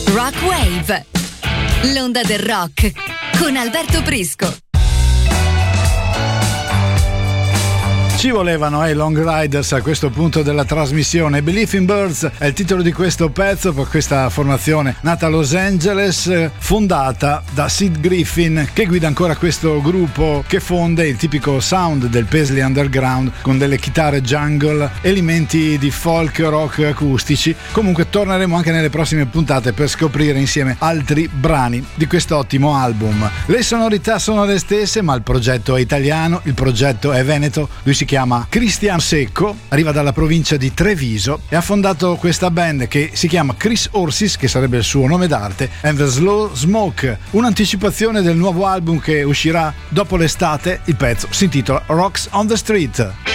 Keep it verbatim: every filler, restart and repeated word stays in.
Rock Wave, l'onda del rock con Alberto Prisco. Ci volevano ai eh, Long Riders a questo punto della trasmissione. Believe in Birds è il titolo di questo pezzo per questa formazione nata a Los Angeles, fondata da Sid Griffin, che guida ancora questo gruppo che fonde il tipico sound del Paisley Underground con delle chitarre jungle, elementi di folk rock acustici. Comunque torneremo anche nelle prossime puntate per scoprire insieme altri brani di quest'ottimo album. Le sonorità sono le stesse, ma il progetto è italiano, il progetto è veneto. Lui si chiama Cristian Secco, arriva dalla provincia di Treviso e ha fondato questa band che si chiama Chris Orsis, che sarebbe il suo nome d'arte, and the Slow Smoke, un'anticipazione del nuovo album che uscirà dopo l'estate. Il pezzo si intitola Rocks on the Street.